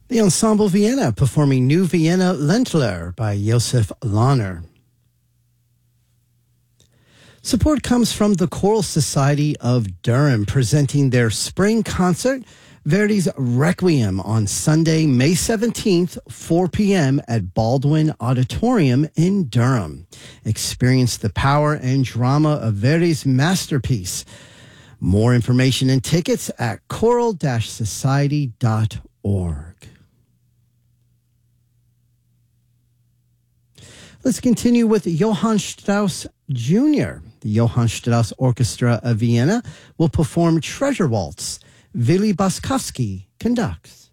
The Ensemble Vienna performing New Vienna Ländler by Josef Lahner. Support comes from the Choral Society of Durham, presenting their spring concert, Verdi's Requiem, on Sunday, May 17th, 4 p.m. at Baldwin Auditorium in Durham. Experience the power and drama of Verdi's masterpiece. More information and tickets at choral-society.org. Let's continue with Johann Strauss Jr. The Johann Strauss Orchestra of Vienna will perform Treasure Waltz. Willy Boskowski conducts.